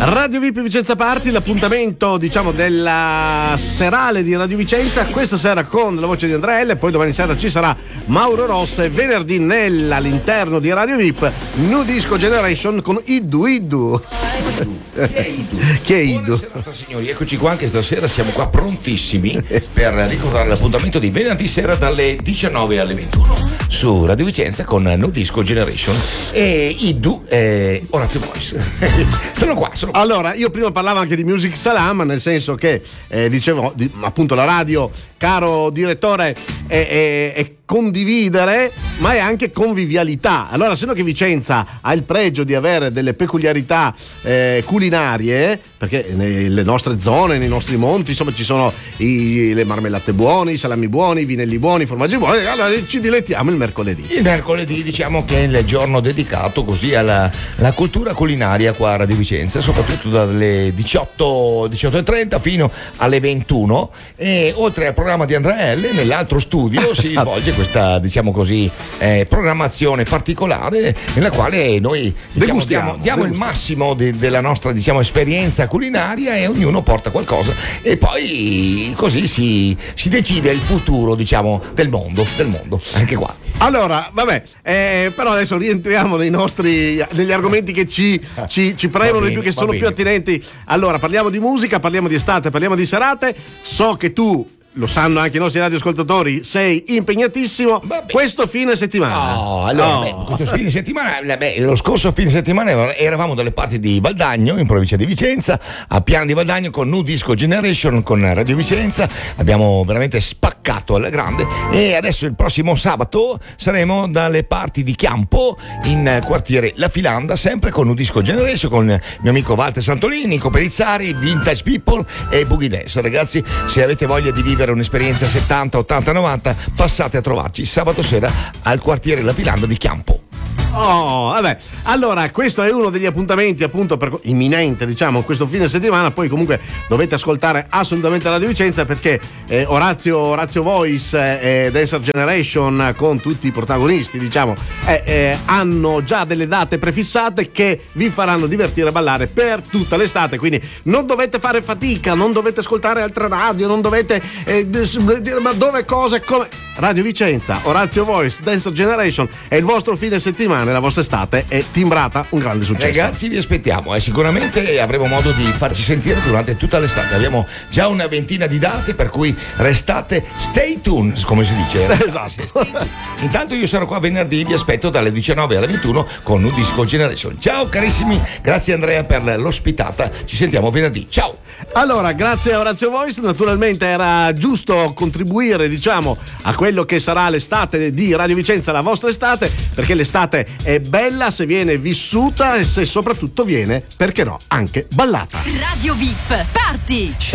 Radio VIP Vicenza Party, l'appuntamento diciamo della serale di Radio Vicenza, questa sera con la voce di Andrea L, poi domani sera ci sarà Mauro Rossa e venerdì all'interno di Radio VIP New Disco Generation con Iddu. Chi è Iddu? Buonasera signori, eccoci qua anche stasera, siamo qua prontissimi per ricordare l'appuntamento di venerdì sera dalle 19 alle 21 su Radio Vicenza con New Disco Generation e Iddu e Orazio Boys. Sono qua. Allora, io prima parlavo anche di Music Salam, nel senso che dicevo appunto la radio, caro direttore, è condividere, ma è anche convivialità. Allora, se no che Vicenza ha il pregio di avere delle peculiarità culinarie, perché nelle nostre zone, nei nostri monti, insomma, ci sono le marmellate buone, i salami buoni, i vinelli buoni, i formaggi buoni. Allora ci dilettiamo il mercoledì. Il mercoledì diciamo che è il giorno dedicato così alla cultura culinaria qua a Radio Vicenza, soprattutto dalle 18:30 fino alle 21, e oltre al programma di Andrea L, nell'altro studio si svolge questa, diciamo così, programmazione particolare nella quale noi diamo il massimo della nostra, diciamo, esperienza culinaria, e ognuno porta qualcosa e poi così si decide il futuro, diciamo, del mondo anche qua. Allora, vabbè, però adesso rientriamo negli argomenti che ci premono di più, che sono più attinenti. Allora, parliamo di musica, parliamo di estate, parliamo di serate. So che tu, lo sanno anche i nostri radioascoltatori, sei impegnatissimo questo fine settimana. Questo fine settimana, lo scorso fine settimana eravamo dalle parti di Valdagno, in provincia di Vicenza, a Piana di Valdagno con New Disco Generation con Radio Vicenza. Abbiamo veramente spaccato alla grande, e adesso il prossimo sabato saremo dalle parti di Chiampo, in quartiere La Filanda, sempre con New Disco Generation, con il mio amico Walter Santolini, Nico Perizzari, Vintage People e Boogie Dance. Ragazzi, se avete voglia di vivere un'esperienza 70, 80, 90, passate a trovarci sabato sera al quartiere La Filanda di Chiampo. Vabbè, allora questo è uno degli appuntamenti appunto imminente, diciamo, questo fine settimana. Poi comunque dovete ascoltare assolutamente Radio Vicenza, perché Orazio Voice e Dancer Generation, con tutti i protagonisti, diciamo, hanno già delle date prefissate che vi faranno divertire e ballare per tutta l'estate, quindi non dovete fare fatica, non dovete ascoltare altre radio, non dovete dire ma dove, cosa e come. Radio Vicenza, Orazio Voice, Dancer Generation è il vostro fine settimana, la vostra estate è timbrata un grande successo. Ragazzi, vi aspettiamo, sicuramente avremo modo di farci sentire durante tutta l'estate. Abbiamo già una ventina di date, per cui restate stay tuned, come si dice. Esatto. Intanto io sarò qua venerdì, vi aspetto dalle 19 alle 21 con New Disco Generation. Ciao carissimi, grazie Andrea per l'ospitata, ci sentiamo venerdì, ciao. Allora, grazie a Orazio Voice, naturalmente era giusto contribuire, diciamo, a quello che sarà l'estate di Radio Vicenza, la vostra estate, perché l'estate è bella se viene vissuta e se soprattutto viene, perché no, anche ballata. Radio VIP Party.